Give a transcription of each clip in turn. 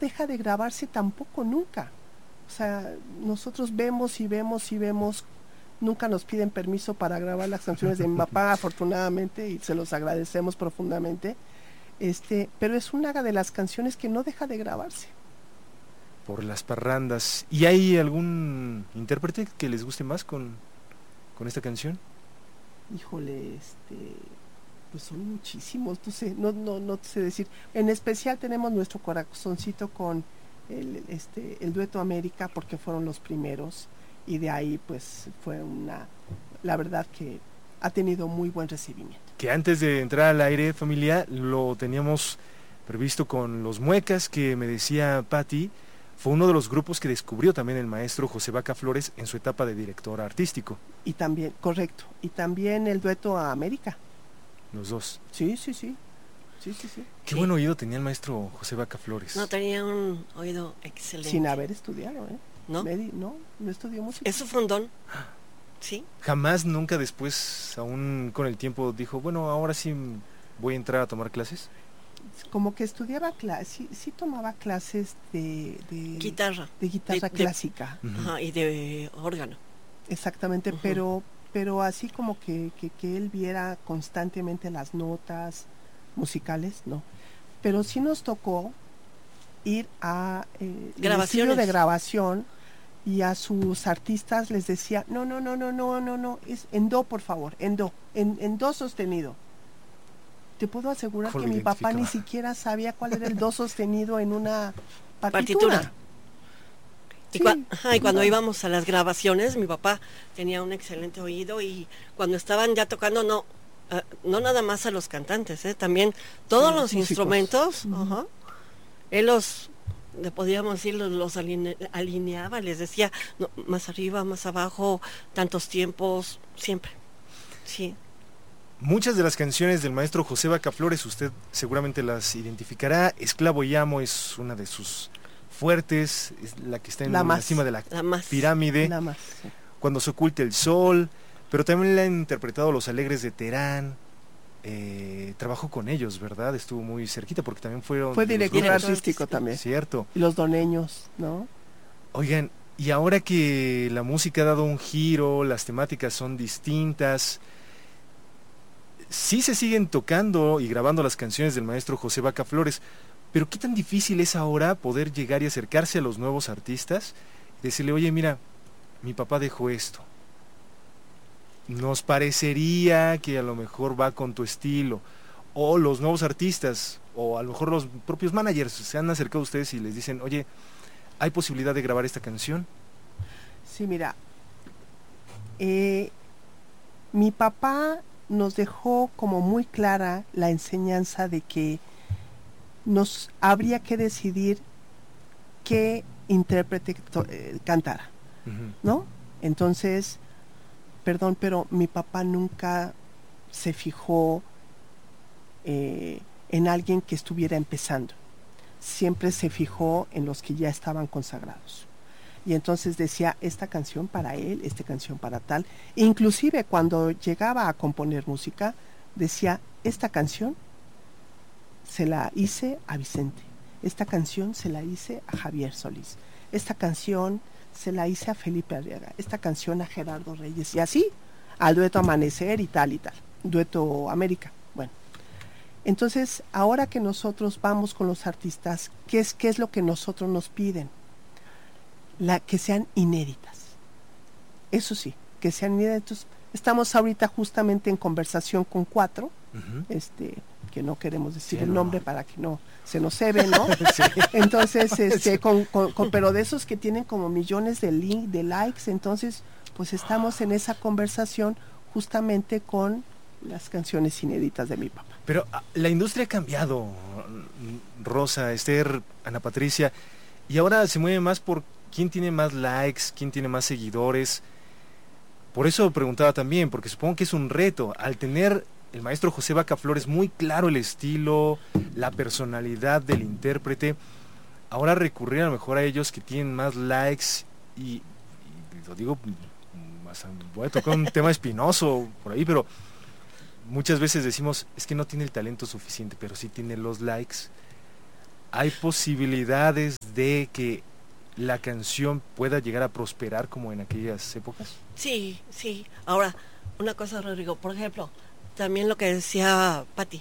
deja de grabarse tampoco nunca. O sea, nosotros vemos y vemos y vemos, nunca nos piden permiso para grabar las canciones de mi papá, afortunadamente, y se los agradecemos profundamente. Pero es una de las canciones que no deja de grabarse. Por las parrandas. ¿Y hay algún intérprete que les guste más con esta canción? Híjole, pues son muchísimos, no sé decir. En especial tenemos nuestro corazoncito con el dueto América, porque fueron los primeros, y de ahí pues fue la verdad que ha tenido muy buen recibimiento. Que antes de entrar al aire, familia, lo teníamos previsto con Los Muecas, que me decía Patti, fue uno de los grupos que descubrió también el maestro José Vaca Flores en su etapa de director artístico. Y también, correcto, y también el dueto América. Los dos. Sí. Qué buen oído tenía el maestro José Vaca Flores. No, tenía un oído excelente. Sin haber estudiado, ¿eh? ¿No? No estudió música. ¿Eso fue un don? Sí. Jamás, nunca después, aún con el tiempo, dijo, bueno, ahora sí voy a entrar a tomar clases. Como que estudiaba clases, sí tomaba clases de guitarra. De guitarra clásica. Ajá, y de órgano. Exactamente, pero así como que él viera constantemente las notas musicales, no. Pero sí nos tocó ir a el estudio de grabación, y a sus artistas les decía, no, es en do, por favor, en do, en do sostenido. Te puedo asegurar que mi papá ni siquiera sabía cuál era el do sostenido en una partitura. Y cuando íbamos a las grabaciones, mi papá tenía un excelente oído, y cuando estaban ya tocando, no nada más a los cantantes, también todos los instrumentos, él le podíamos decir, los alineaba, les decía, no, más arriba, más abajo, tantos tiempos, siempre. Sí. Muchas de las canciones del maestro José Vaca Flores, usted seguramente las identificará. Esclavo y amo es una de sus fuertes, es la que está en la cima de la pirámide. La más, sí. Cuando se oculte el sol, pero también le han interpretado Los Alegres de Terán. Trabajó con ellos, ¿verdad? Estuvo muy cerquita porque también fue director artístico también. Cierto. Y Los Doneños, ¿no? Oigan, y ahora que la música ha dado un giro, las temáticas son distintas, sí se siguen tocando y grabando las canciones del maestro José Vaca Flores, pero ¿qué tan difícil es ahora poder llegar y acercarse a los nuevos artistas y decirle, oye, mira, mi papá dejó esto? Nos parecería que a lo mejor va con tu estilo, o los nuevos artistas, o a lo mejor los propios managers se han acercado a ustedes y les dicen, oye, ¿hay posibilidad de grabar esta canción? Sí, mira, mi papá nos dejó como muy clara la enseñanza de que nos habría que decidir qué intérprete cantara, ¿no? Entonces, perdón, pero mi papá nunca se fijó en alguien que estuviera empezando. Siempre se fijó en los que ya estaban consagrados. Y entonces decía, esta canción para él, esta canción para tal. Inclusive cuando llegaba a componer música, decía, esta canción se la hice a Vicente, esta canción se la hice a Javier Solís, esta canción se la hice a Felipe Arriaga, esta canción a Gerardo Reyes, y así al dueto Amanecer y tal, dueto América. Bueno, entonces ahora que nosotros vamos con los artistas, ¿qué es lo que nosotros nos piden? Que sean inéditas. Eso sí, que sean inéditas. Estamos ahorita justamente en conversación con 4, que no queremos decir el nombre para que no se nos cebe, ¿no? Sí. Entonces, pero de esos que tienen como millones de likes, entonces, pues estamos en esa conversación justamente con las canciones inéditas de mi papá. Pero la industria ha cambiado, Rosa, Esther, Ana Patricia, y ahora se mueve más por quién tiene más likes, quién tiene más seguidores. Por eso preguntaba también, porque supongo que es un reto, al tener el maestro José Vaca Flores muy claro el estilo, la personalidad del intérprete, ahora recurrir a lo mejor a ellos que tienen más likes y lo digo, voy a tocar un tema espinoso por ahí, pero muchas veces decimos, es que no tiene el talento suficiente, pero sí tiene los likes. ¿Hay posibilidades de que la canción pueda llegar a prosperar como en aquellas épocas? Sí, sí. Ahora, una cosa, Rodrigo, por ejemplo, también lo que decía Patti,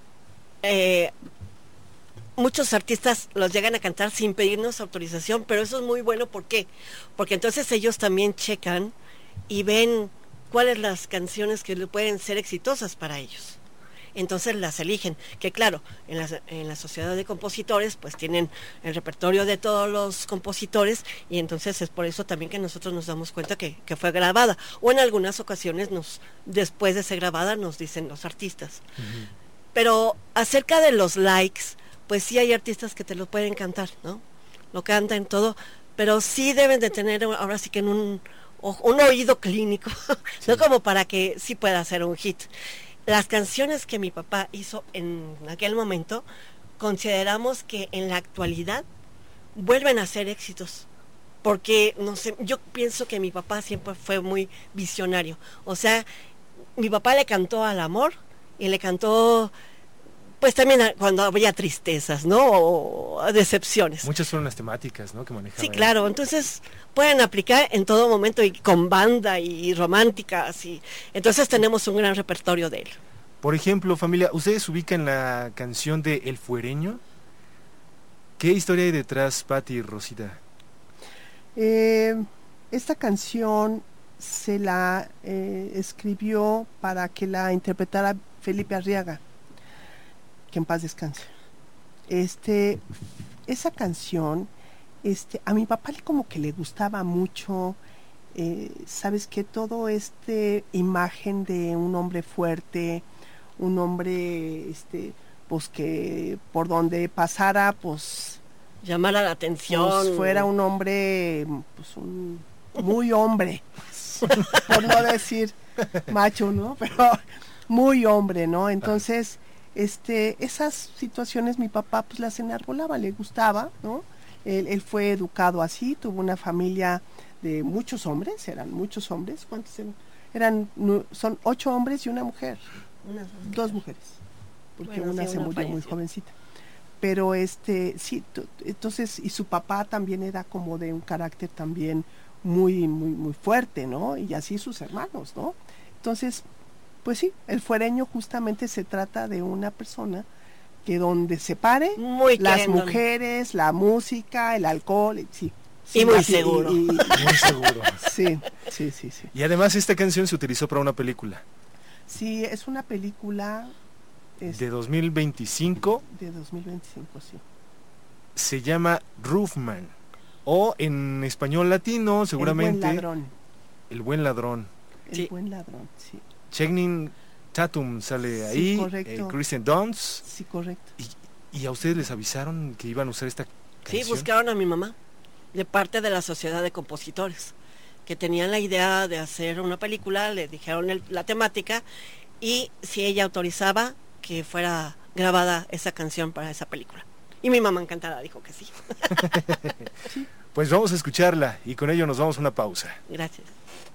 muchos artistas los llegan a cantar sin pedirnos autorización, pero eso es muy bueno, ¿por qué? Porque entonces ellos también checan y ven cuáles las canciones que pueden ser exitosas para ellos. Entonces las eligen, que claro, en la sociedad de compositores pues tienen el repertorio de todos los compositores y entonces es por eso también que nosotros nos damos cuenta que fue grabada, o en algunas ocasiones después de ser grabada nos dicen los artistas. Uh-huh. Pero acerca de los likes, pues sí hay artistas que te lo pueden cantar, ¿no? Lo cantan todo, pero sí deben de tener ahora sí que en un oído clínico, sí. ¿No? Como para que sí pueda ser un hit. Las canciones que mi papá hizo en aquel momento, consideramos que en la actualidad vuelven a ser éxitos. Porque, no sé, yo pienso que mi papá siempre fue muy visionario. O sea, mi papá le cantó al amor y le cantó, pues también cuando había tristezas, ¿no? O decepciones. Muchas fueron las temáticas, ¿no? Que manejaba. Sí, claro. Entonces pueden aplicar en todo momento y con banda y románticas. Y entonces tenemos un gran repertorio de él. Por ejemplo, familia, ¿ustedes ubican la canción de El Fuereño? ¿Qué historia hay detrás, Patti y Rosita? Esta canción se la escribió para que la interpretara Felipe Arriaga, que en paz descanse. Esa canción, a mi papá como que le gustaba mucho, sabes que todo imagen de un hombre fuerte, un hombre, pues que por donde pasara, pues llamara la atención, pues fuera un hombre, pues muy hombre, por no decir macho, ¿no? Pero muy hombre, ¿no? Entonces esas situaciones mi papá pues las enarbolaba, le gustaba, ¿no? Él fue educado así, tuvo una familia de muchos hombres, eran muchos hombres. ¿Cuántos eran? Son 8 hombres y una mujer, 2 mujeres, porque bueno, una sí, se murió muy jovencita. Pero sí, entonces, y su papá también era como de un carácter también muy, muy, muy fuerte, ¿no? Y así sus hermanos, ¿no? Entonces, pues sí, El Fuereño justamente se trata de una persona que donde se pare, las mujeres, la música, el alcohol, sí. Y muy seguro. Muy seguro. Sí. Y además esta canción se utilizó para una película. Sí, es una película... de 2025. De 2025, sí. Se llama Roofman. O en español latino, seguramente... El Buen Ladrón. El Buen Ladrón. El Buen Ladrón, sí. Channing Tatum sale ahí, Kristen Dunst. Sí, correcto. ¿Y a ustedes les avisaron que iban a usar esta canción? Sí, buscaron a mi mamá, de parte de la Sociedad de Compositores, que tenían la idea de hacer una película, le dijeron la temática, y si ella autorizaba que fuera grabada esa canción para esa película. Y mi mamá encantada dijo que sí. Pues vamos a escucharla, y con ello nos vamos a una pausa. Gracias.